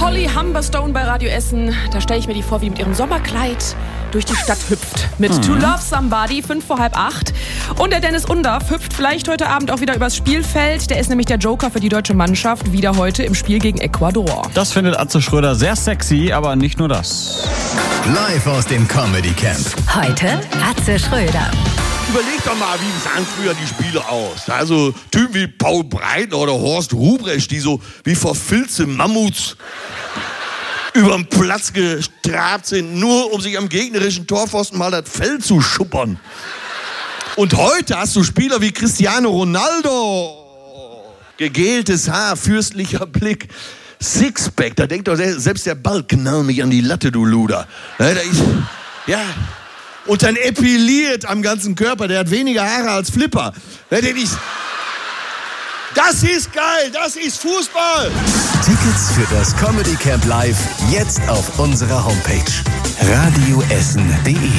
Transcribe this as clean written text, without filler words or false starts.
Holly Humberstone bei Radio Essen. Da stelle ich mir die vor, wie die mit ihrem Sommerkleid durch die Stadt hüpft. Mit To Love Somebody, 7:45. Und der Dennis Undaff hüpft vielleicht heute Abend auch wieder übers Spielfeld. Der ist nämlich der Joker für die deutsche Mannschaft, wieder heute im Spiel gegen Ecuador. Das findet Atze Schröder sehr sexy, aber nicht nur das. Live aus dem Comedy Camp. Heute Atze Schröder. Überleg doch mal, wie sahen früher die Spiele aus. Also Typen wie Paul Breitner oder Horst Ruprecht, die so wie verfilzte Mammuts überm Platz gestrabt sind, nur um sich am gegnerischen Torpfosten mal das Fell zu schuppern. Und heute hast du Spieler wie Cristiano Ronaldo. Gegeltes Haar, fürstlicher Blick, Sixpack. Da denkt doch selbst der Ball, knall mich an die Latte, du Luder. Ja. Und dann epiliert am ganzen Körper. Der hat weniger Haare als Flipper. Das ist geil, das ist Fußball. Tickets für das Comedy Camp Live jetzt auf unserer Homepage radioessen.de.